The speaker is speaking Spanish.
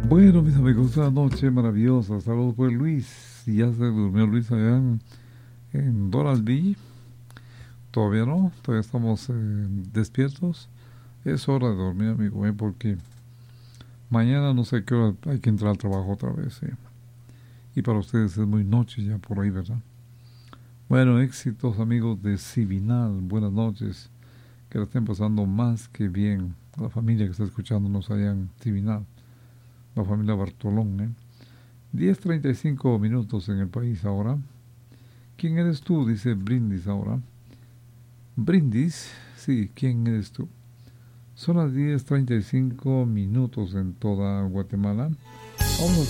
Bueno, mis amigos, una noche maravillosa. Saludos por Luis. Ya se durmió Luis allá en Doralby. Todavía no, todavía estamos despiertos. Es hora de dormir, amigo, porque mañana no sé qué hora hay que entrar al trabajo otra vez. Y para ustedes es muy noche ya por ahí, ¿verdad? Bueno, éxitos, amigos de Civinal. Buenas noches. Que la estén pasando más que bien. La familia que está escuchándonos allá en Civinal. La familia Bartolón, 10:35 minutos en el país ahora. ¿Quién eres tú? Dice Brindis ahora. Brindis, sí, ¿quién eres tú? Son las 10:35 minutos en toda Guatemala. Vamos a